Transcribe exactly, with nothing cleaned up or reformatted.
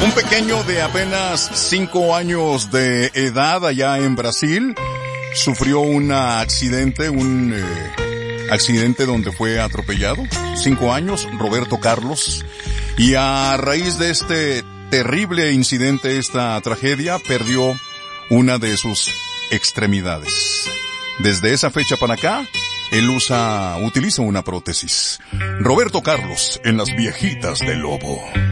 Un pequeño de apenas cinco años de edad allá en Brasil sufrió un accidente, un eh, accidente donde fue atropellado. Cinco años, Roberto Carlos. Y a raíz de este terrible incidente, esta tragedia, perdió una de sus extremidades. Desde esa fecha para acá, él usa, utiliza una prótesis. Roberto Carlos en Las Viejitas del Lobo.